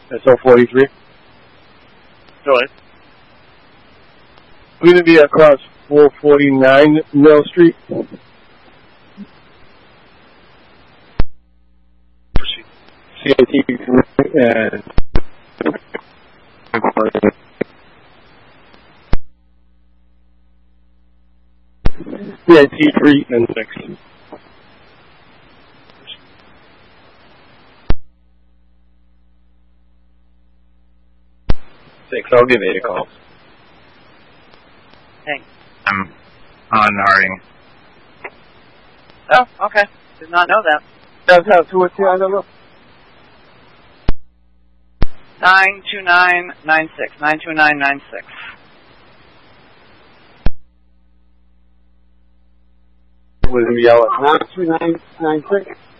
SO 43. Go ahead. I'm going to be across 449 Mill Street. CIT and CIT 3 and 6. 6, I'll give 8 a call. Thanks. I'm on Harding. Oh, okay. Did not know that. Does have 2 number? 92996. 92996. Was in yellow. 92996.